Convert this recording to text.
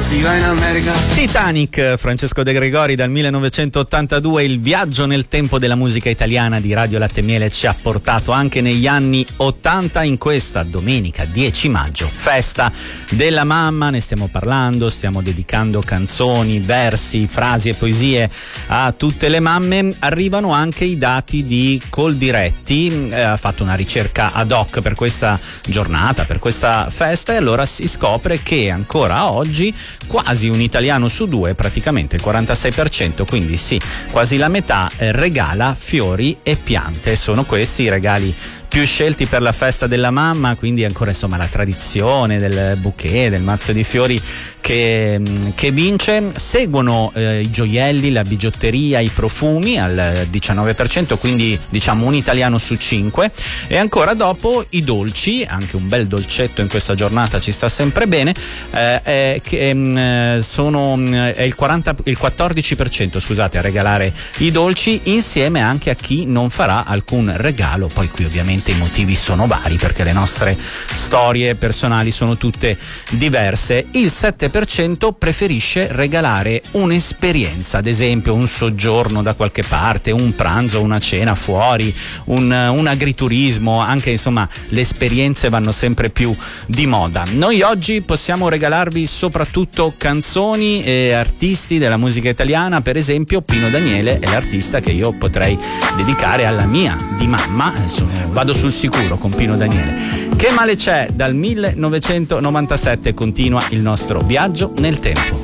si va in America. Titanic, Francesco De Gregori, dal 1982. Il viaggio nel tempo della musica italiana di Radio Latte e Miele ci ha portato anche negli anni 80 in questa domenica 10 maggio, festa della mamma. Ne stiamo parlando, stiamo dedicando canzoni, versi, frasi e poesie a tutte le mamme. Arrivano anche i dati di Coldiretti, ha fatto una ricerca ad hoc per questa giornata, per questa festa, e allora si scopre che ancora oggi quasi un italiano su due, praticamente il 46%, quindi sì, quasi la metà, regala fiori e piante. Sono questi i regali più scelti per la festa della mamma, quindi ancora insomma la tradizione del bouquet, del mazzo di fiori che vince. Seguono i gioielli, la bigiotteria, i profumi al 19%, quindi diciamo un italiano su 5, e ancora dopo i dolci, anche un bel dolcetto in questa giornata ci sta sempre bene, è il 14%, scusate, a regalare i dolci, insieme anche a chi non farà alcun regalo. Poi qui ovviamente i motivi sono vari, perché le nostre storie personali sono tutte diverse. Il 7% preferisce regalare un'esperienza, ad esempio un soggiorno da qualche parte, un pranzo, una cena fuori, un agriturismo. Anche insomma le esperienze vanno sempre più di moda. Noi oggi possiamo regalarvi soprattutto canzoni e artisti della musica italiana. Per esempio Pino Daniele è l'artista che io potrei dedicare alla mia di mamma. Vado sul sicuro con Pino Daniele. Che male c'è? Dal 1997 continua il nostro viaggio nel tempo.